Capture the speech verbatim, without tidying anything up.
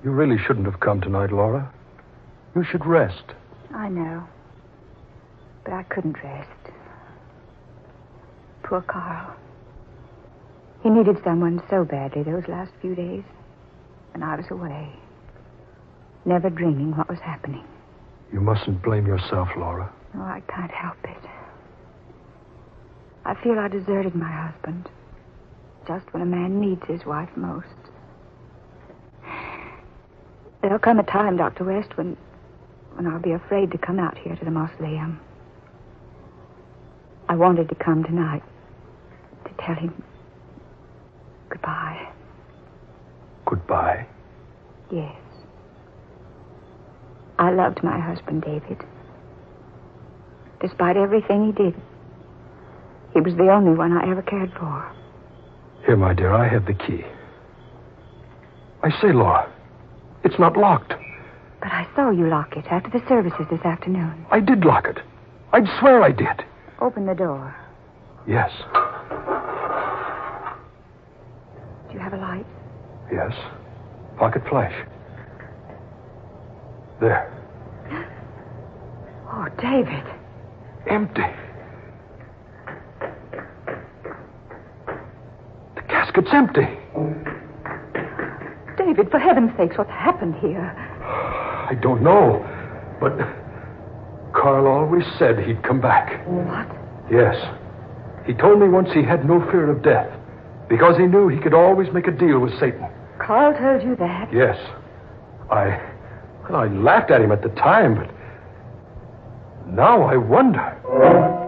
You really shouldn't have come tonight, Laura. You should rest. I know. But I couldn't rest. Poor Carl. He needed someone so badly those last few days. And I was away. Never dreaming what was happening. You mustn't blame yourself, Laura. No, I can't help it. I feel I deserted my husband. Just when a man needs his wife most. There'll come a time, Doctor West, when, when I'll be afraid to come out here to the mausoleum. I wanted to come tonight to tell him goodbye. Goodbye? Yes. I loved my husband, David. Despite everything he did, he was the only one I ever cared for. Here, my dear, I have the key. I say, Laura, it's not locked. But I saw you lock it after the services this afternoon. I did lock it. I'd swear I did. Open the door. Yes. Do you have a light? Yes. Pocket flash. There. Oh, David. Empty. The casket's empty. David, for heaven's sakes, what's happened here? I don't know, but Carl always said he'd come back. What? Yes. He told me once he had no fear of death because he knew he could always make a deal with Satan. Carl told you that? Yes. I... Well, I laughed at him at the time, but now I wonder.